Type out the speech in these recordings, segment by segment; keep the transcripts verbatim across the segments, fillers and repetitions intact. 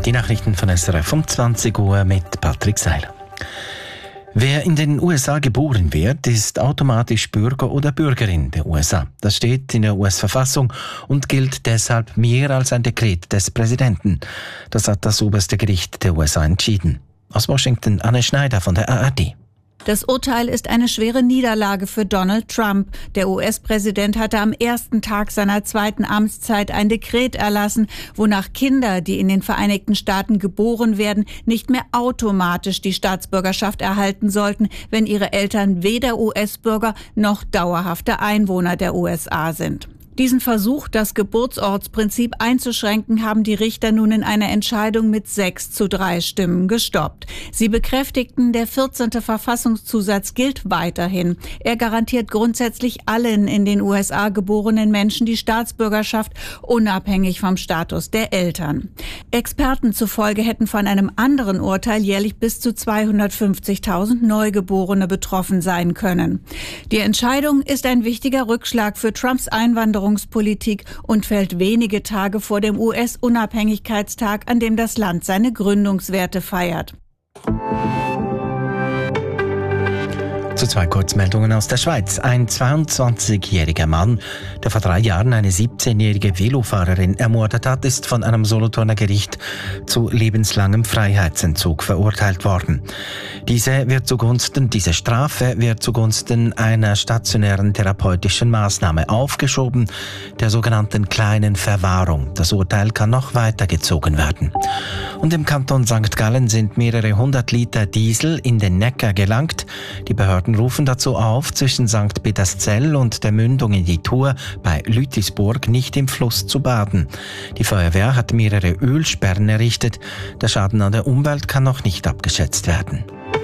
Die Nachrichten von S R F um zwanzig Uhr mit Patrick Seiler. Wer in den U S A geboren wird, ist automatisch Bürger oder Bürgerin der U S A. Das steht in der U S-Verfassung und gilt deshalb mehr als ein Dekret des Präsidenten. Das hat das oberste Gericht der U S A entschieden. Aus Washington Anne Schneider von der A R D. Das Urteil ist eine schwere Niederlage für Donald Trump. Der U S-Präsident hatte am ersten Tag seiner zweiten Amtszeit ein Dekret erlassen, wonach Kinder, die in den Vereinigten Staaten geboren werden, nicht mehr automatisch die Staatsbürgerschaft erhalten sollten, wenn ihre Eltern weder U S-Bürger noch dauerhafte Einwohner der U S A sind. Diesen Versuch, das Geburtsortsprinzip einzuschränken, haben die Richter nun in einer Entscheidung mit sechs zu drei Stimmen gestoppt. Sie bekräftigten, der vierzehnte Verfassungszusatz gilt weiterhin. Er garantiert grundsätzlich allen in den U S A geborenen Menschen die Staatsbürgerschaft, unabhängig vom Status der Eltern. Experten zufolge hätten von einem anderen Urteil jährlich bis zu zweihundertfünfzigtausend Neugeborene betroffen sein können. Die Entscheidung ist ein wichtiger Rückschlag für Trumps Einwanderung Politik und fällt wenige Tage vor dem U S-Unabhängigkeitstag, an dem das Land seine Gründungswerte feiert. Zu zwei Kurzmeldungen aus der Schweiz. Ein zweiundzwanzigjähriger Mann, der vor drei Jahren eine siebzehnjährige Velofahrerin ermordet hat, ist von einem Solothurner Gericht zu lebenslangem Freiheitsentzug verurteilt worden. Diese, wird zugunsten, diese Strafe wird zugunsten einer stationären therapeutischen Maßnahme aufgeschoben, der sogenannten kleinen Verwahrung. Das Urteil kann noch weitergezogen werden. Und im Kanton Sankt Gallen sind mehrere hundert Liter Diesel in den Neckar gelangt. Die Behörden rufen dazu auf, zwischen Sankt Peterszell und der Mündung in die Thur bei Lütisburg nicht im Fluss zu baden. Die Feuerwehr hat mehrere Ölsperren errichtet. Der Schaden an der Umwelt kann noch nicht abgeschätzt werden.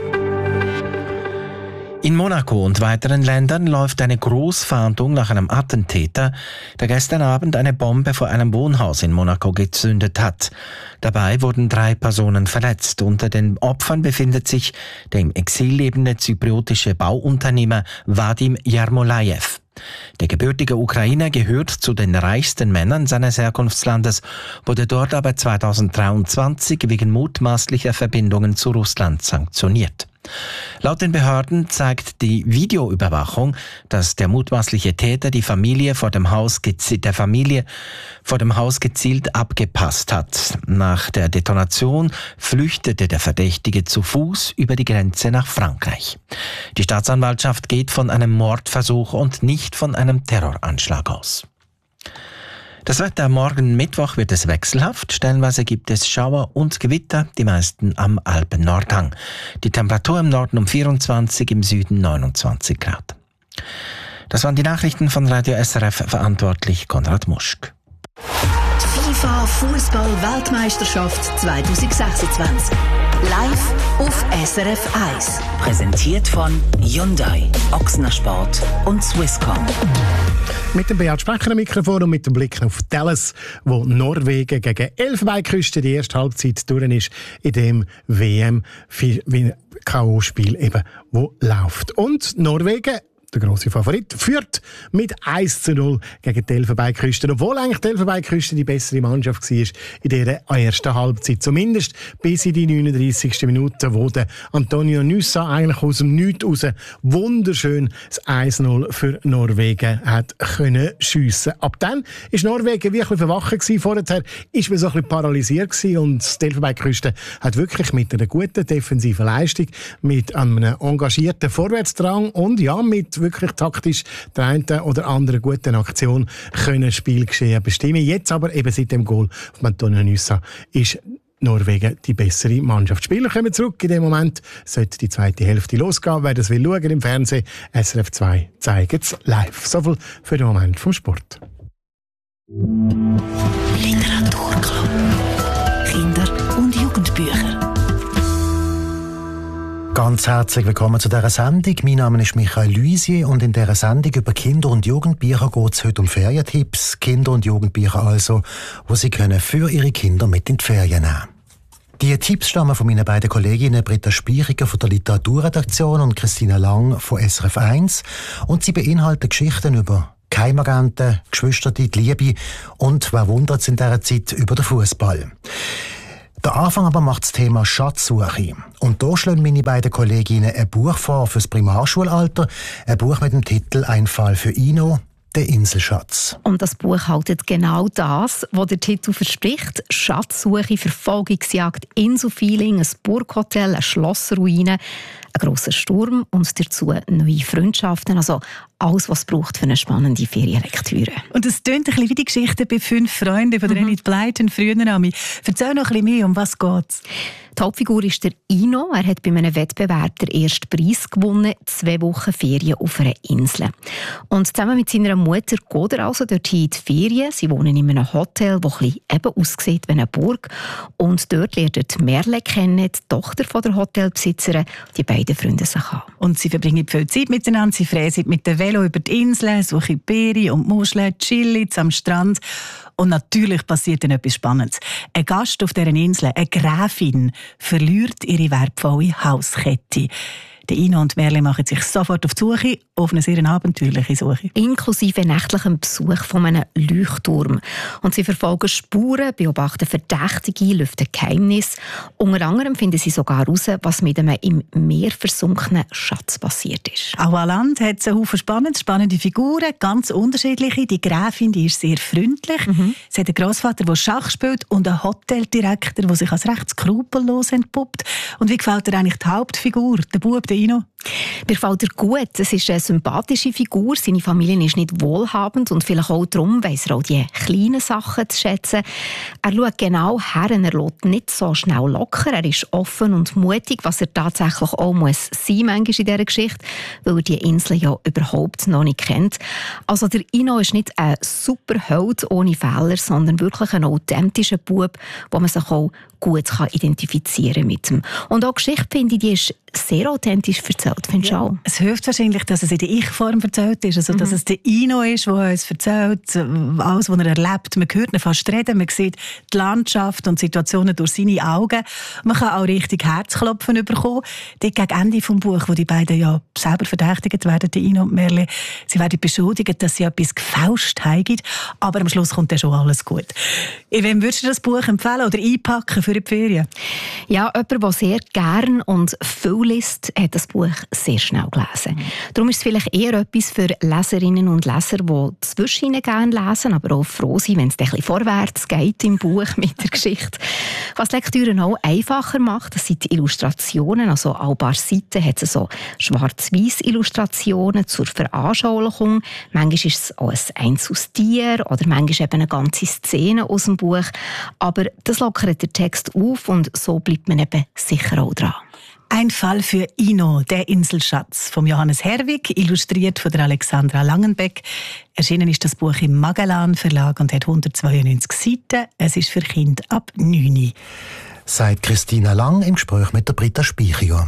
In Monaco und weiteren Ländern läuft eine Großfahndung nach einem Attentäter, der gestern Abend eine Bombe vor einem Wohnhaus in Monaco gezündet hat. Dabei wurden drei Personen verletzt. Unter den Opfern befindet sich der im Exil lebende zypriotische Bauunternehmer Vadim Yarmolayev. Der gebürtige Ukrainer gehört zu den reichsten Männern seines Herkunftslandes, wurde dort aber zweitausenddreiundzwanzig wegen mutmaßlicher Verbindungen zu Russland sanktioniert. Laut den Behörden zeigt die Videoüberwachung, dass der mutmaßliche Täter die Familie vor dem Haus gezi- der Familie vor dem Haus gezielt abgepasst hat. Nach der Detonation flüchtete der Verdächtige zu Fuß über die Grenze nach Frankreich. Die Staatsanwaltschaft geht von einem Mordversuch und nicht von einem Terroranschlag aus. Das Wetter: morgen Mittwoch wird es wechselhaft. Stellenweise gibt es Schauer und Gewitter, die meisten am Alpen-Nordhang. Die Temperatur im Norden um vierundzwanzig, im Süden neunundzwanzig Grad. Das waren die Nachrichten von Radio S R F, verantwortlich Konrad Muschk. FIFA Fußball-Weltmeisterschaft zwanzig sechsundzwanzig. Live auf S R F eins. Präsentiert von Hyundai, Ochsner Sport und Swisscom. Mit dem Beat Sprecher am Mikrofon und mit dem Blick auf Dallas, wo Norwegen gegen Elfenbeinküste die erste Halbzeit durch ist, in dem W M-K O-Spiel eben, wo läuft. Und Norwegen, der grosse Favorit, führt mit eins zu null gegen die Elfenbeinküste. Obwohl eigentlich die Elfenbeinküste die bessere Mannschaft war in dieser ersten Halbzeit. Zumindest bis in die neununddreissigste Minute, wo der Antonio Nusa eigentlich aus dem Nichts raus wunderschön das eins null für Norwegen hat können schiessen. Ab dann war Norwegen wirklich verwachen gewesen. Vorher war man so ein bisschen paralysiert gewesen und die Elfenbeinküste hat wirklich mit einer guten defensiven Leistung, mit einem engagierten Vorwärtsdrang und ja, mit wirklich taktisch der einen oder anderen guten Aktion können das Spielgeschehen bestimmen. Jetzt aber eben seit dem Goal von Antonio Nusa ist Norwegen die bessere Mannschaft. Die Spieler kommen zurück. In dem Moment sollte die zweite Hälfte losgehen. Wer das will schauen im Fernsehen, S R F zwei zeigt es live. So viel für den Moment vom Sport. Literaturclub. Kinder- und Jugendbücher. Ganz herzlich willkommen zu dieser Sendung. Mein Name ist Michael Luisier und in dieser Sendung über Kinder- und Jugendbücher geht es heute um Ferientipps. Kinder- und Jugendbücher also, die Sie können für Ihre Kinder mit in die Ferien nehmen. Die Tipps stammen von meinen beiden Kolleginnen Britta Speichiger von der Literaturredaktion und Christina Lang von S R F eins und sie beinhalten Geschichten über Geheimagenten, Geschwister, die Liebe und, wer wundert es in dieser Zeit, über den Fußball. Der Anfang aber macht das Thema Schatzsuche. Und da schlagen meine beiden Kolleginnen ein Buch vor fürs Primarschulalter. Ein Buch mit dem Titel «Ein Fall für Ino». Der Inselschatz. Und das Buch haltet genau das, was der Titel verspricht. Schatzsuche, Verfolgungsjagd, Inselfeeling, ein Burghotel, eine Schlossruine, ein grosser Sturm und dazu neue Freundschaften. Also alles, was es braucht für eine spannende Ferienlektüre. Und es tönt ein bisschen wie die Geschichte bei «Fünf Freunde» von der mhm. Enid Blyton früher. Erzähl noch ein bisschen mehr, um was geht's? Die Hauptfigur ist der Ino. Er hat bei einem Wettbewerb den ersten Preis gewonnen, zwei Wochen Ferien auf einer Insel. Und zusammen mit seiner Mutter geht er also dorthin in die Ferien. Sie wohnen in einem Hotel, das ein bisschen eben aussieht wie eine Burg. Und dort lernt er die Merle kennen, die Tochter von der Hotelbesitzerin. Die beiden freunden sich an. Und sie verbringen viel Zeit miteinander. Sie fräsen mit dem Velo über die Insel, suchen Beeren und Muscheln, chillen am Strand. Und natürlich passiert dann etwas Spannendes. Ein Gast auf dieser Insel, eine Gräfin, verliert ihre wertvolle Hauskette. Der Ino und Merle machen sich sofort auf die Suche, auf eine sehr abenteuerliche Suche. Inklusive nächtlichem Besuch von einem Leuchtturm. Und sie verfolgen Spuren, beobachten Verdächtige, lüften Geheimnisse. Unter anderem finden sie sogar heraus, was mit einem im Meer versunkenen Schatz passiert ist. Auch an Land hat es einen Haufen spannende, spannende Figuren, ganz unterschiedliche. Die Gräfin, die ist sehr freundlich. Mhm. Sie hat einen Grossvater, der Schach spielt, und einen Hoteldirektor, der sich als recht skrupellos entpuppt. Und wie gefällt dir eigentlich die Hauptfigur, der Bub, der Ino? Mir gefällt er gut. Es ist eine sympathische Figur. Seine Familie ist nicht wohlhabend und vielleicht auch darum weiss er auch die kleinen Sachen zu schätzen. Er schaut genau her, er lässt nicht so schnell locker. Er ist offen und mutig, was er tatsächlich auch muss sein manchmal in dieser Geschichte, weil er die Insel ja überhaupt noch nicht kennt. Also der Ino ist nicht ein Superheld ohne Fehler, sondern wirklich ein authentischer Bub, wo man sich auch gut identifizieren mit ihm. Und auch die Geschichte, finde ich, die ist sehr authentisch erzählt, findest du ja. auch? Es hilft wahrscheinlich, dass es in der Ich-Form erzählt ist, also mhm. dass es der Ino ist, der uns erzählt, alles, was er erlebt. Man hört ihn fast reden, man sieht die Landschaft und Situationen durch seine Augen. Man kann auch richtig Herzklopfen bekommen. Dort gegen Ende des Buches, wo die beiden ja selber verdächtigt werden, die Ino und Merle, sie werden beschuldigt, dass sie etwas gefälscht haben, aber am Schluss kommt dann schon alles gut. Wem würdest du das Buch empfehlen oder einpacken für die Ferien? Ja, jemand, der sehr gern und viel liest, hat das Buch sehr schnell gelesen. Mhm. Darum ist es vielleicht eher etwas für Leserinnen und Leser, die zwischen ihnen gerne lesen, aber auch froh sind, wenn es ein bisschen vorwärts geht im Buch mit der Geschichte. Was die Lektüre auch einfacher macht, das sind die Illustrationen. Also alle paar Seiten hat es so schwarz-weiß Illustrationen zur Veranschaulichung. Manchmal ist es auch ein einzelnes Tier oder manchmal eben eine ganze Szene aus dem Buch. Aber das lockert den Text auf und so bleibt man eben sicher auch dran. Ein Fall für Ino, der Inselschatz, von Johannes Herwig, illustriert von der Alexandra Langenbeck. Erschienen ist das Buch im Magellan Verlag und hat hundertzweiundneunzig Seiten. Es ist für Kinder ab neun. Sagt Christina Lang im Gespräch mit der Britta Speicher.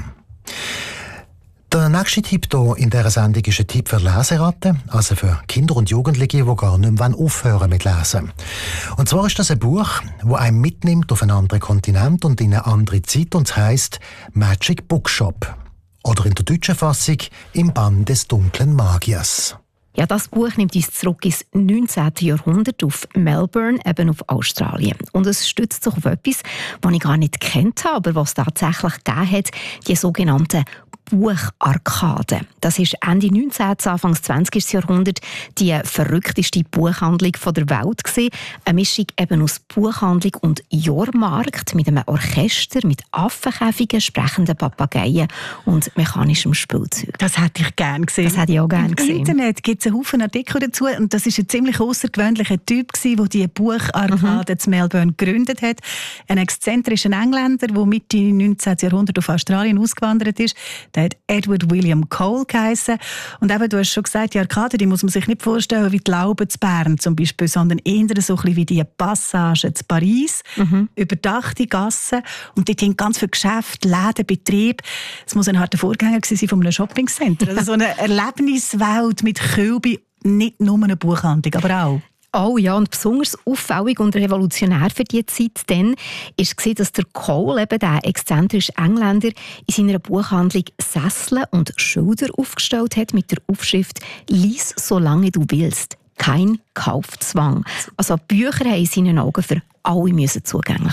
Der nächste Tipp hier in dieser Sendung ist ein Tipp für Leseratten, also für Kinder und Jugendliche, die gar nicht mehr aufhören mit Lesen. Und zwar ist das ein Buch, das einem mitnimmt auf einen anderen Kontinent und in eine andere Zeit, und es heisst «Magic Bookshop» oder in der deutschen Fassung «Im Bann des dunklen Magiers». Ja, das Buch nimmt uns zurück ins neunzehnten Jahrhundert auf Melbourne, eben auf Australien. Und es stützt sich auf etwas, das ich gar nicht gekannt habe, aber was es tatsächlich gegeben hat, die sogenannten Bucharkaden. Das ist Ende neunzehnten, Anfang zwanzigsten Jahrhundert die verrückteste Buchhandlung der Welt gewesen. Eine Mischung eben aus Buchhandlung und Jahrmarkt mit einem Orchester, mit Affenkäfigen, sprechenden Papageien und mechanischem Spielzeug. Das hätte ich gerne gesehen. Das hätte ich auch gerne gesehen. Im Internet gibt es einen Haufen Artikel dazu und das war ein ziemlich außergewöhnlicher Typ, der die Bucharkade mhm. in Melbourne gegründet hat. Ein exzentrischer Engländer, der Mitte neunzehnten Jahrhundert auf Australien ausgewandert ist. Der hat Edward William Cole geheissen. Und eben, du hast schon gesagt, die Arkade, die muss man sich nicht vorstellen wie die Lauben zu Bern zum Beispiel, sondern eher so ein bisschen wie die Passage zu Paris. Mhm. Überdachte Gassen. Und dort sind ganz viele Geschäfte, Läden, Betriebe. Es muss ein harter Vorgänger sein von einem Shoppingcenter. Also so eine Erlebniswelt mit Kölbi, nicht nur eine Buchhandlung, aber auch. Oh ja, und besonders auffällig und revolutionär für diese Zeit dann war, dass der Cole, eben der exzentrische Engländer, in seiner Buchhandlung Sessel und Schilder aufgestellt hat mit der Aufschrift «Lies, solange du willst. Kein Kaufzwang». Also Bücher haben in seinen Augen für alle müssen zugänglich sein.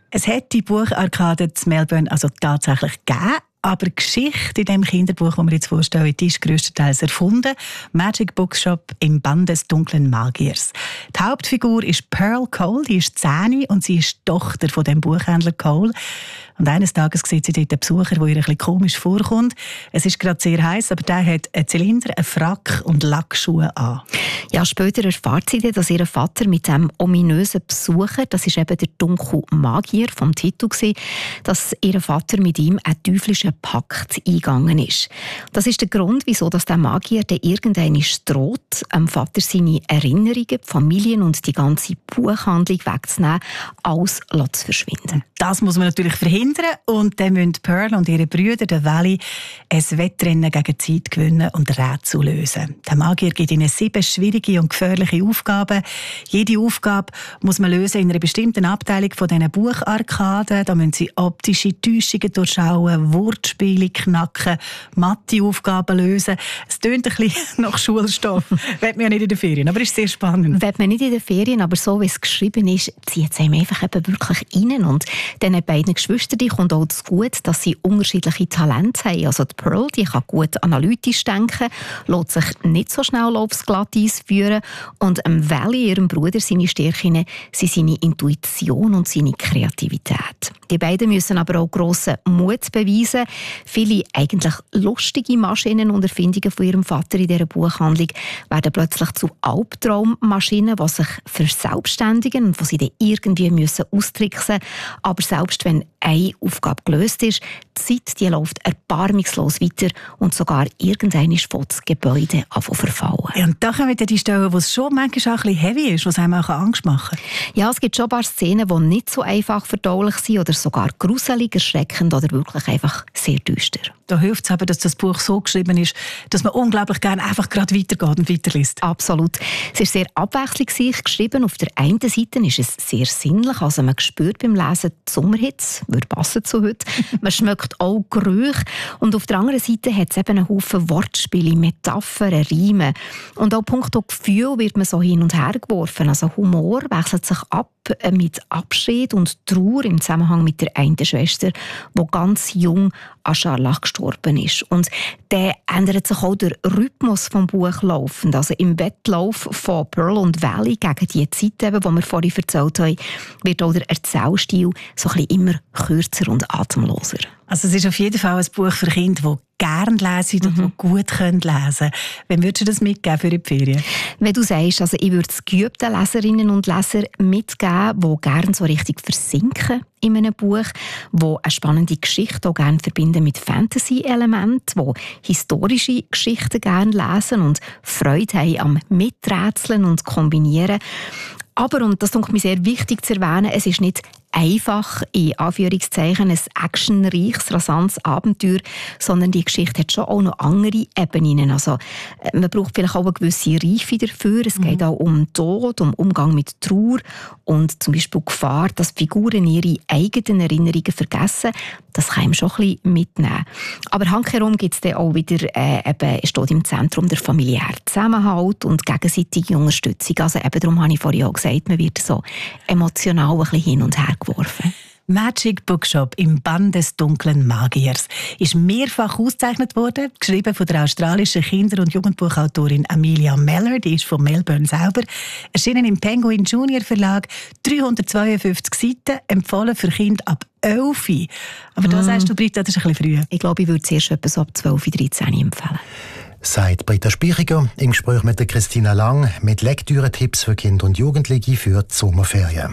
Es hat die Bucharkade in Melbourne also tatsächlich gegeben. Aber die Geschichte in dem Kinderbuch, das wir jetzt vorstellen, die ist grösstenteils erfunden. Magic Bookshop im Band des dunklen Magiers. Die Hauptfigur ist Pearl Cole, die ist zehn und sie ist Tochter von dem Buchhändler Cole. Und eines Tages sieht sie dort einen Besucher, der ihr ein bisschen komisch vorkommt. Es ist gerade sehr heiß, aber der hat einen Zylinder, einen Frack und Lackschuhe an. Ja, später erfahrt sie dann, dass ihr Vater mit dem ominösen Besucher, das ist eben der dunkle Magier vom Titel, dass ihr Vater mit ihm einen teuflischen Pakt eingegangen ist. Das ist der Grund, wieso dass der Magier dann irgendwann droht, dem Vater seine Erinnerungen, die Familien und die ganze Buchhandlung wegzunehmen, alles zu verschwinden. Das muss man natürlich verhindern und dann müssen Pearl und ihre Brüder, der Valley, ein Wettrennen gegen Zeit gewinnen und Rätsel lösen. Der Magier gibt ihnen sieben schwierige und gefährliche Aufgaben. Jede Aufgabe muss man lösen in einer bestimmten Abteilung von diesen Bucharkaden. Da müssen sie optische Täuschungen durchschauen, Wortspiele knacken, Mathe-Aufgaben lösen. Es tönt ein bisschen nach Schulstoff. Will man ja nicht in den Ferien, aber es ist sehr spannend. Will man nicht in den Ferien, aber so wie es geschrieben ist, zieht es einem einfach eben wirklich rein. Und diesen beiden Geschwistern kommt auch das gut, dass sie unterschiedliche Talente haben. Also die Pearl, die kann gut analytisch denken, lässt sich nicht so schnell aufs Glatteis führen. Und ähm, Valley, ihrem Bruder, seine Stärken sind seine Intuition und seine Kreativität. Die beiden müssen aber auch grossen Mut beweisen. Viele eigentlich lustige Maschinen und Erfindungen von ihrem Vater in dieser Buchhandlung werden plötzlich zu Albtraummaschinen, die sich verselbstständigen und die sie dann irgendwie müssen austricksen müssen. Aber selbst wenn eine Aufgabe gelöst ist, die Zeit die läuft erbarmungslos weiter und sogar irgendwann ist das Gebäude anfangen zu verfallen. Ja, und da kommen wieder die Stellen, wo es schon manchmal auch ein bisschen heavy ist, was einem auch Angst machen kann. Ja, es gibt schon ein paar Szenen, die nicht so einfach verdaulich sind oder sogar gruselig, erschreckend oder wirklich einfach sehr düster. Da hilft es aber, dass das Buch so geschrieben ist, dass man unglaublich gerne einfach gerade weitergeht und weiterliest. Absolut. Es ist sehr abwechslungsreich geschrieben. Auf der einen Seite ist es sehr sinnlich, also man spürt beim Lesen die Sommerhitze, würde passen zu heute. Man schmeckt auch Gerüche. Und auf der anderen Seite hat es eben einen Haufen Wortspiele, Metaphern, Reime. Und auch punkto Gefühl wird man so hin und her geworfen. Also Humor wechselt sich ab mit Abschied und Trauer im Zusammenhang mit der einen Schwester, die ganz jung an Scharlach gestorben ist. Und dann ändert sich auch der Rhythmus des Buch laufend. Also im Wettlauf von Pearl und Valley gegen die Zeit, die wir vorhin erzählt haben, wird auch der Erzählstil so ein bisschen immer kürzer und atemloser. Also es ist auf jeden Fall ein Buch für Kinder, die gerne lesen und mhm. gut können lesen. Wem würdest du das mitgeben für die Ferien? Wenn du sagst, also ich würde es geübten Leserinnen und Lesern mitgeben, die gerne so richtig versinken in einem Buch, die eine spannende Geschichte auch gerne verbinden mit Fantasy-Elementen, die historische Geschichten gerne lesen und Freude haben am Miträtseln und Kombinieren. Aber, und das ist mir sehr wichtig zu erwähnen, es ist nicht einfach, in Anführungszeichen, ein actionreiches, rasantes Abenteuer, sondern die Geschichte hat schon auch noch andere Ebenen. Also, man braucht vielleicht auch eine gewisse Reife dafür. Es geht mhm. auch um Tod, um Umgang mit Trauer und zum Beispiel Gefahr, dass Figuren ihre eigenen Erinnerungen vergessen. Das kann man schon ein bisschen mitnehmen. Aber handherum gibt es dann auch wieder, äh, eben, steht im Zentrum der familiäre Zusammenhalt und gegenseitige Unterstützung. Also eben darum habe ich vorhin auch gesagt, man wird so emotional ein bisschen hin und her geworfen. Magic Bookshop im Bann des dunklen Magiers ist mehrfach ausgezeichnet worden, geschrieben von der australischen Kinder- und Jugendbuchautorin Amelia Meller, die ist von Melbourne selber, erschienen im Penguin Junior Verlag, dreihundertzweiundfünfzig Seiten, empfohlen für Kinder ab elf. Aber da mm. sagst du, Britta, das ist ein bisschen früh. Ich glaube, ich würde es erst etwa so ab zwölf, dreizehn empfehlen. Sagt Britta Spichiger im Gespräch mit der Christina Lang mit Lektüre-Tipps für Kinder und Jugendliche für die Sommerferien.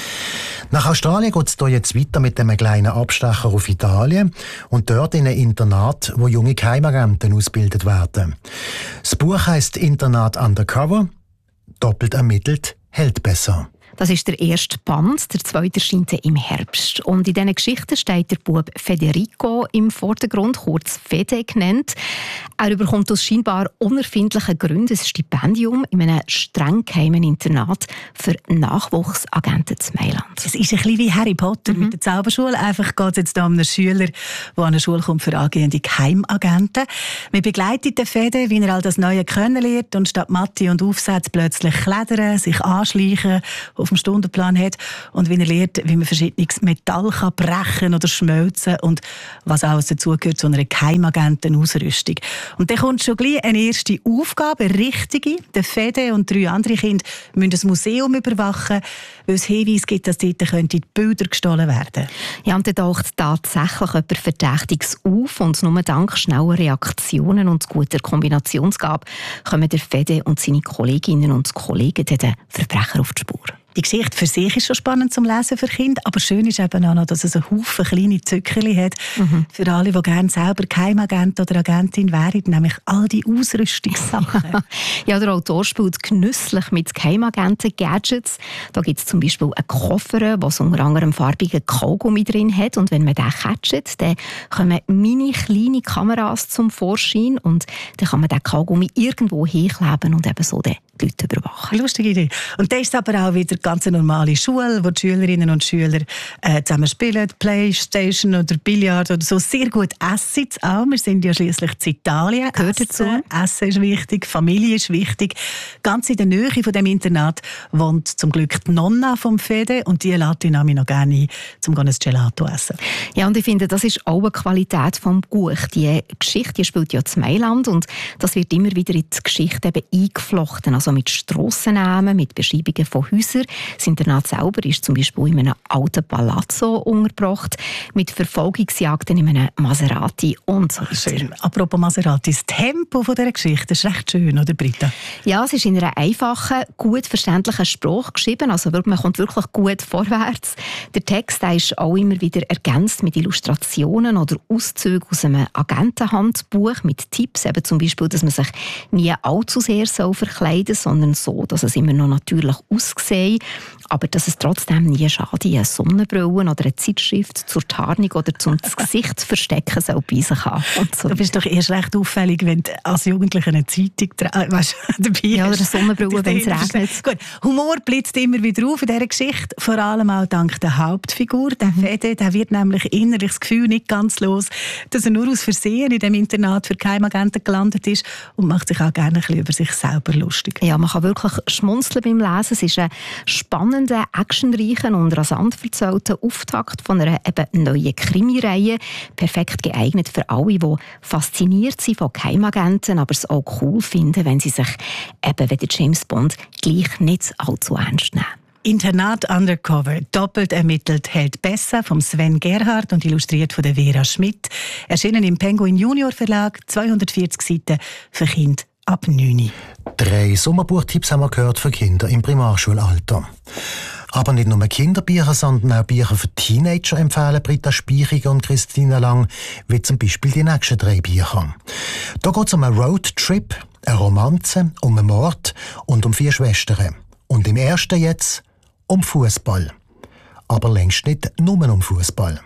Nach Australien geht es hier jetzt weiter mit einem kleinen Abstecher auf Italien und dort in ein Internat, wo junge Geheimagenten ausgebildet werden. Das Buch heisst Internat Undercover. Doppelt ermittelt hält besser. Das ist der erste Band, der zweite erscheint im Herbst. Und in diesen Geschichten steht der Bub Federico im Vordergrund, kurz Fede genannt. Er bekommt aus scheinbar unerfindlichen Gründen ein Stipendium in einem streng geheimen Internat für Nachwuchsagenten zu Mailand. Es ist ein bisschen wie Harry Potter mhm. mit der Zauberschule. Einfach geht es jetzt um einen Schüler, der an eine Schule kommt für angehende Geheimagenten. Wir begleiten den Fede, wie er all das Neue kennenlernt und statt Mathe und Aufsätze plötzlich klettern, sich anschleichen, auf dem Stundenplan hat und wie er lernt, wie man verschiedenes Metall kann brechen oder schmelzen und was alles dazugehört zu einer Geheimagentenausrüstung. Und dann kommt schon gleich eine erste Aufgabe, eine richtige. Der Fede und drei andere Kinder müssen das Museum überwachen, weil es Hinweise gibt, dass dort die Bilder gestohlen werden. Ja, und dann taucht tatsächlich jemand Verdächtiges auf und nur dank schneller Reaktionen und guter Kombinationsgabe kommen der Fede und seine Kolleginnen und Kollegen den Verbrecher auf die Spur. Die Geschichte für sich ist schon spannend zum Lesen für Kinder, aber schön ist eben auch noch, dass es einen Haufen kleine Zückerchen hat mhm. für alle, die gerne selber Geheimagent oder Agentin wären, nämlich all die Ausrüstungssachen. Ja, der Autor spielt genüsslich mit Geheimagenten-Gadgets. Da gibt es zum Beispiel einen Koffer, der unter anderem farbigen Kaugummi drin hat, und wenn man den catcht, dann kommen mini kleine Kameras zum Vorschein und dann kann man den Kaugummi irgendwo hinkleben und eben so den die Leute überwachen. Lustige Idee. Und das ist aber auch wieder ganz normale Schule, wo die Schülerinnen und Schüler äh, zusammen spielen, Playstation oder Billard oder so. Sehr gut essen auch. Wir sind ja schliesslich in Italien. Gehört dazu. Essen ist wichtig, Familie ist wichtig. Ganz in der Nähe von dem Internat wohnt zum Glück die Nonna vom Fede und die lädt ihn noch gerne ein, um ein Gelato zu essen. Ja, und ich finde, das ist auch eine Qualität des Buches. Die Geschichte die spielt ja in Mailand und das wird immer wieder in die Geschichte eben eingeflochten. Also mit Strassennamen, mit Beschreibungen von Häusern. Das Internat selber ist zum Beispiel in einem alten Palazzo untergebracht, mit Verfolgungsjagden in einem Maserati und so weiter. Schön. Apropos Maserati, das Tempo von dieser Geschichte ist recht schön, oder Britta? Ja, es ist in einer einfachen, gut verständlichen Sprache geschrieben, also man kommt wirklich gut vorwärts. Der Text der ist auch immer wieder ergänzt mit Illustrationen oder Auszügen aus einem Agentenhandbuch mit Tipps, eben zum Beispiel, dass man sich nie allzu sehr so verkleiden soll, sondern so, dass es immer noch natürlich aussieht, aber dass es trotzdem nie schade, eine Sonnenbrille oder eine Zeitschrift zur Tarnung oder zum das Gesicht zu verstecken soll bei sich haben. So. Du bist doch erst recht auffällig, wenn du als Jugendliche eine Zeitung äh, weißt, dabei ja, oder eine Sonnenbrille, wenn es regnet. Gut. Humor blitzt immer wieder auf in dieser Geschichte, vor allem auch dank der Hauptfigur. Der mhm. Fede, der wird nämlich innerlich das Gefühl nicht ganz los, dass er nur aus Versehen in dem Internat für Geheimagenten gelandet ist und macht sich auch gerne ein bisschen über sich selber lustig. Ja, man kann wirklich schmunzeln beim Lesen. Es ist ein spannender, actionreicher und rasant erzählter Auftakt von einer eben neuen Krimireihe. Perfekt geeignet für alle, die fasziniert sind von Geheimagenten, aber es auch cool finden, wenn sie sich eben wie der James Bond gleich nicht allzu ernst nehmen. Internat Undercover, doppelt ermittelt, hält besser, vom Sven Gerhardt und illustriert von der Vera Schmidt. Erschienen im Penguin Junior Verlag, zweihundertvierzig Seiten für Kinder ab neun. Drei Sommerbuchtipps haben wir gehört für Kinder im Primarschulalter. Aber nicht nur Kinderbücher, sondern auch Bücher für Teenager empfehlen Britta Speichiger und Christina Lang, wie zum Beispiel die nächsten drei Bücher. Da geht es um einen Roadtrip, eine Romanze, um einen Mord und um vier Schwestern. Und im ersten jetzt um Fußball. Aber längst nicht nur um Fußball.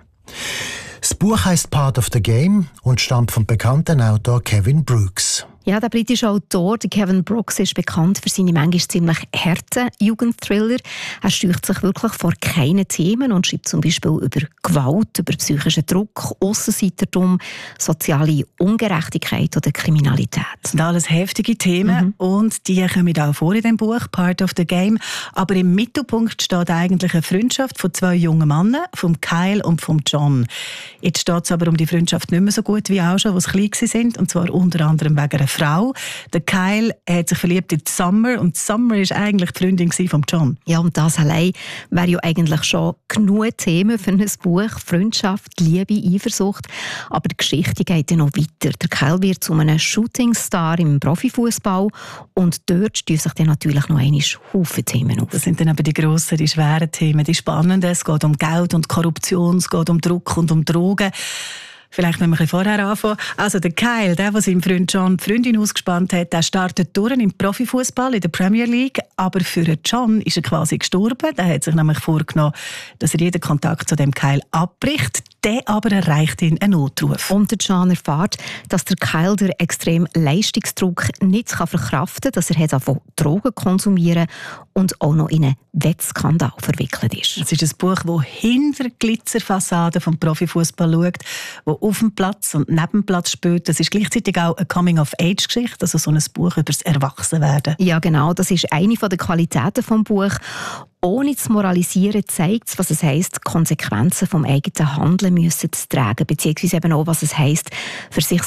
Das Buch heisst Part of the Game und stammt vom bekannten Autor Kevin Brooks. Ja, der britische Autor Kevin Brooks ist bekannt für seine manchmal ziemlich harten Jugendthriller. Er scheucht sich wirklich vor keinen Themen und schreibt zum Beispiel über Gewalt, über psychischen Druck, Aussenseitertum, soziale Ungerechtigkeit oder Kriminalität. Das sind alles heftige Themen mhm. und die kommen auch vor in dem Buch Part of the Game. Aber im Mittelpunkt steht eigentlich eine Freundschaft von zwei jungen Männern, vom Kyle und vom John. Jetzt steht es aber um die Freundschaft nicht mehr so gut wie auch schon, als sie klein sind, und zwar unter anderem wegen einer Frau. Der Kyle hat sich verliebt in Summer und Summer war eigentlich die Freundin von John. Ja, und das allein wäre ja eigentlich schon genug Themen für ein Buch. Freundschaft, Liebe, Eifersucht. Aber die Geschichte geht ja noch weiter. Der Kyle wird zu einem Shootingstar im Profifußball und dort stößt sich dann natürlich noch einmal Haufen Themen auf. Das sind dann aber die grossen, die schweren Themen, die spannenden. Es geht um Geld und Korruption, es geht um Druck und um Drogen. Vielleicht müssen wir ein bisschen vorher anfangen. Also der Kyle, der, der seinem Freund John die Freundin ausgespannt hat, der startet durch im Profifußball in der Premier League. Aber für John ist er quasi gestorben. Der hat sich nämlich vorgenommen, dass er jeden Kontakt zu dem Kyle abbricht. Der aber erreicht ihn einen Notruf. Und der John erfährt, dass der Kyle den extremen Leistungsdruck nicht verkraften kann, dass er davon Drogen konsumieren und auch noch in einen Wettskandal verwickelt ist. Es ist ein Buch, das hinter die Glitzerfassade des Profifußballs schaut, das auf dem Platz und neben dem Platz spielt. Das ist gleichzeitig auch eine Coming-of-Age-Geschichte, also so ein Buch über das Erwachsenwerden. Ja, genau. Das ist eine der Qualitäten des Buches. ohne zu moralisieren, zeigt es, was es heisst, Konsequenzen vom eigenen Handeln müssen zu tragen, beziehungsweise eben auch, was es heisst, für sich